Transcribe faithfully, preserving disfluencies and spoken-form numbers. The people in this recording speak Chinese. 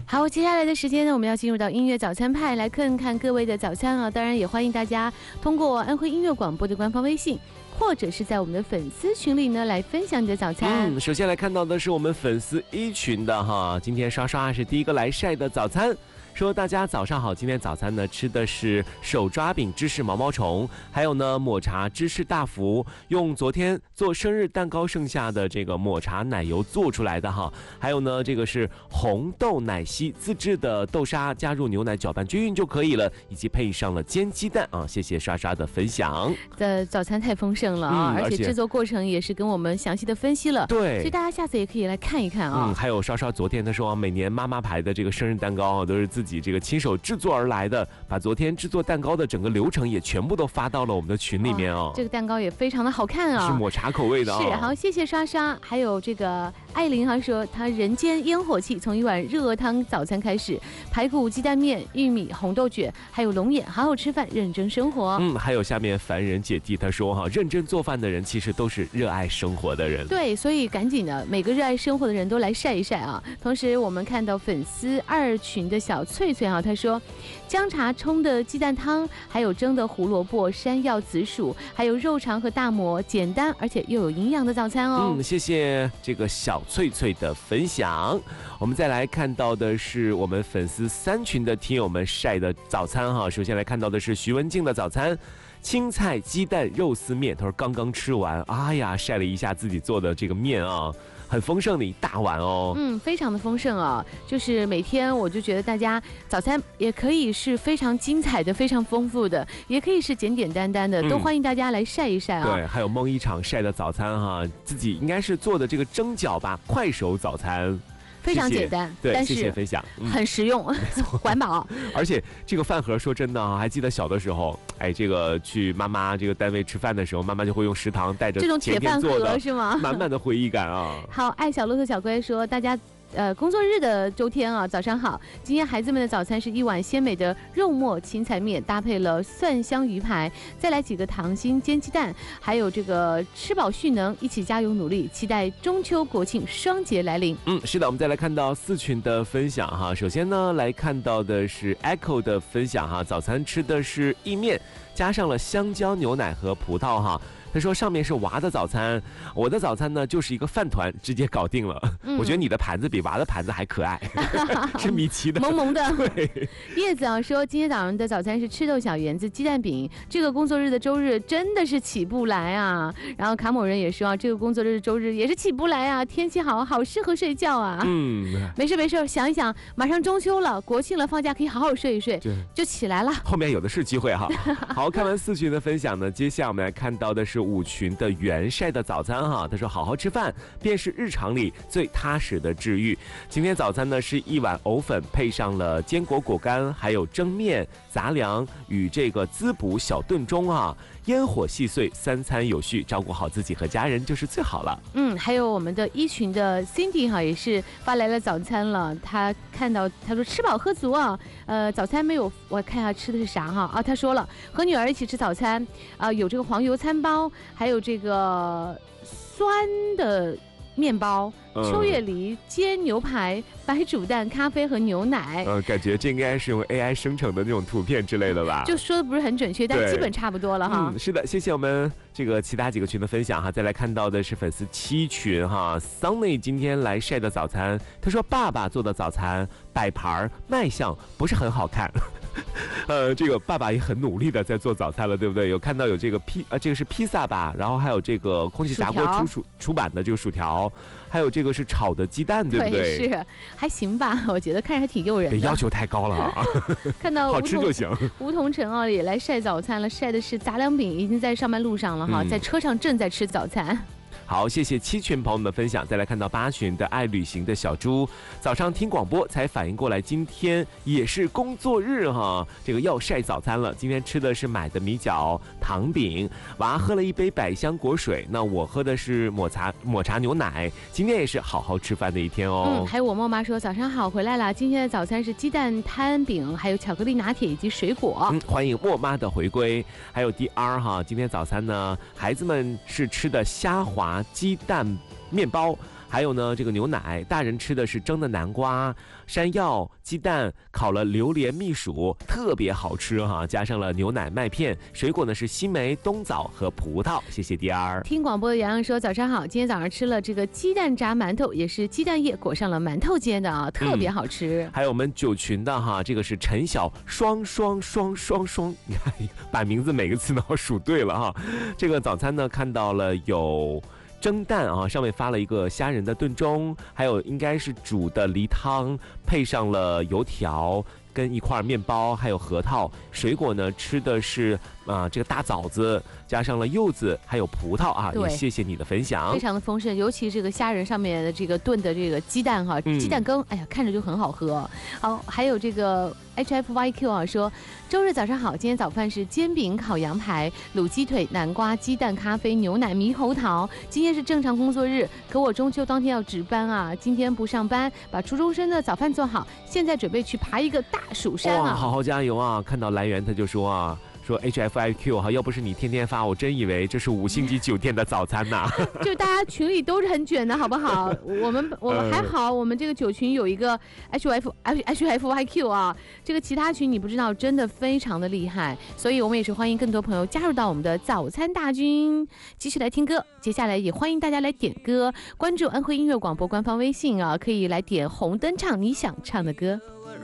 好，接下来的时间呢，我们要进入到音乐早餐派，来看看各位的早餐啊。当然也欢迎大家通过安徽音乐广播的官方微信，或者是在我们的粉丝群里呢来分享你的早餐。 嗯，首先来看到的是我们粉丝一群的哈，今天刷刷是第一个来晒的早餐。说大家早上好，今天早餐呢吃的是手抓饼芝士毛毛虫，还有呢抹茶芝士大福，用昨天做生日蛋糕剩下的这个抹茶奶油做出来的哈，还有呢这个是红豆奶昔自制的豆沙，加入牛奶搅拌均匀就可以了，以及配上了煎鸡蛋啊，谢谢刷刷的分享。 的早餐太丰盛了啊、嗯，而且制作过程也是跟我们详细的分析了， 对， 所以大家下次也可以来看一看啊。 嗯，还有刷刷昨天他说每年妈妈牌的这个生日蛋糕啊都是自己自己这个亲手制作而来的，把昨天制作蛋糕的整个流程也全部都发到了我们的群里面哦。 这个蛋糕也非常的好看啊， 是抹茶口味的啊、哦。 是，好，谢谢刷刷。还有这个艾琳她说，她人间烟火气，从一碗热鹅汤早餐开始，排骨鸡蛋面、玉米红豆卷，还有龙眼，好好吃饭，认真生活。 嗯，还有下面凡人姐弟她说哈，认真做饭的人其实都是热爱生活的人。 对，所以赶紧的，每个热爱生活的人都来晒一晒啊。同时，我们看到粉丝二群的小翠翠啊，她说姜茶冲的鸡蛋汤，还有蒸的胡萝卜、山药、紫薯，还有肉肠和大馍，简单而且又有营养的早餐哦。 嗯，谢谢这个小翠翠的分享。我们再来看到的是我们粉丝三群的听友们晒的早餐哈。首先来看到的是徐文静的早餐。青菜鸡蛋肉丝面，他说刚刚吃完，哎呀，晒了一下自己做的这个面啊，很丰盛的一大碗哦。 嗯，非常的丰盛啊，就是每天我就觉得大家早餐也可以是非常精彩的、非常丰富的，也可以是简简单单的，嗯、都欢迎大家来晒一晒啊。 对，还有梦一场晒的早餐哈、啊，自己应该是做的这个蒸饺吧，快手早餐。 非常简单， 对， 但是谢谢分享， 嗯、很实用，环保。 而且这个饭盒，说真的啊，还记得小的时候，哎，这个去妈妈这个单位吃饭的时候，妈妈就会用食堂带着这种铁饭盒是吗？ 满满的回忆感啊。 好，爱小骆驼小乖说，大家。呃，工作日的周天啊，早上好！今天孩子们的早餐是一碗鲜美的肉末青菜面，搭配了蒜香鱼排，再来几个溏心煎鸡蛋，还有这个吃饱蓄能，一起加油努力，期待中秋国庆双节来临。 嗯，是的，我们再来看到四群的分享哈。首先呢，来看到的是 Echo 的分享哈，早餐吃的是意面，加上了香蕉牛奶和葡萄哈。他说上面是娃的早餐，我的早餐呢就是一个饭团，直接搞定了。嗯、我觉得你的盘子比娃的盘子还可爱，是米奇的， 萌萌的。 对， 叶子啊说今天早上的早餐是赤豆小圆子鸡蛋饼，这个工作日的周日真的是起不来啊。然后卡某人也说啊，这个工作日的周日也是起不来啊，天气好好适合睡觉啊。嗯，没事没事，想一想，马上中秋了，国庆了，放假可以好好睡一睡，就起来了。 后面有的是机会哈。好，看完四群的分享呢，接下来我们来看到的是五群的元晒的早餐哈，他说好好吃饭便是日常里最踏实的治愈。今天早餐呢是一碗藕粉，配上了坚果果干，还有蒸面、杂粮与这个滋补小炖盅啊，烟火细碎，三餐有序，照顾好自己和家人就是最好了。 嗯，还有我们的一群的 Cindy 哈也是发来了早餐了，他看到他说吃饱喝足啊，呃早餐没有，我看一下吃的是啥哈啊，他说了和女儿一起吃早餐啊、呃，有这个黄油餐包，还有这个酸的面包、秋叶梨、煎牛排、白煮蛋、咖啡和牛奶。 呃，感觉这应该是用 A I 生成的那种图片之类的吧？ 就说的不是很准确，但基本差不多了哈。 嗯，是的，谢谢我们这个其他几个群的分享哈。再来看到的是粉丝七群哈 ，Sunny 今天来晒的早餐，他说爸爸做的早餐摆盘卖相不是很好看。呃，这个爸爸也很努力的在做早餐了，对不对？有看到有这个披呃，这个是披萨吧，然后还有这个空气炸锅出出出版的这个薯条，还有这个是炒的鸡蛋，对不对？ 对，是还行吧，我觉得看着还挺诱人的。 要求太高了啊！ 看到好吃就行。 吴同城啊也来晒早餐了，晒的是杂粮饼，已经在上班路上了哈，嗯、在车上正在吃早餐。 好，谢谢七群朋友们的分享。再来看到八群的爱旅行的小猪，早上听广播才反应过来，今天也是工作日哈，这个要晒早餐了。今天吃的是买的米饺、糖饼，娃喝了一杯百香果水，那我喝的是抹茶抹茶牛奶。今天也是好好吃饭的一天哦。 嗯，还有我默妈说早上好，回来了。今天的早餐是鸡蛋摊饼，还有巧克力拿铁以及水果。 嗯，欢迎默妈的回归。还有 D R 哈，今天早餐呢，孩子们是吃的虾滑鸡蛋面包， 还有呢这个牛奶，大人吃的是蒸的南瓜、山药、鸡蛋，烤了榴莲蜜薯，特别好吃哈，加上了牛奶麦片，水果呢是西梅、冬枣和葡萄。谢谢第二。 听广播的洋洋说，早上好，今天早上吃了这个鸡蛋炸馒头，也是鸡蛋液裹上了馒头煎的啊，特别好吃。 嗯、还有我们九群的哈，这个是陈小双双双双双，你看把名字每个字都要数对了哈。这个早餐呢看到了有蒸蛋啊，上面发了一个虾仁的炖盅，还有应该是煮的梨汤，配上了油条跟一块面包，还有核桃。水果呢吃的是啊、呃、这个大枣子，加上了柚子，还有葡萄啊。也谢谢你的分享， 非常的丰盛，尤其这个虾仁上面的这个炖的这个鸡蛋哈，鸡蛋羹，嗯、哎呀看着就很好喝。好，还有这个 H F Y Q 啊说，周日早上好，今天早饭是煎饼、烤羊排、卤鸡腿、南瓜、鸡蛋、咖啡、牛奶、猕猴桃。今天是正常工作日，可我中秋当天要值班啊，今天不上班，把初中生的早饭做好，现在准备去爬一个大蜀山啊！ 好好加油啊！看到来源他就说啊。说 H F I Q 哈，要不是你天天发，我真以为这是五星级酒店的早餐呐。 就大家群里都是很卷的，好不好？我们我们还好，我们这个酒群有一个 H F H F Y Q 啊，这个其他群你不知道，真的非常的厉害，所以我们也是欢迎更多朋友加入到我们的早餐大军，继续来听歌。接下来也欢迎大家来点歌，关注安徽音乐广播官方微信啊，可以来点红灯唱你想唱的歌。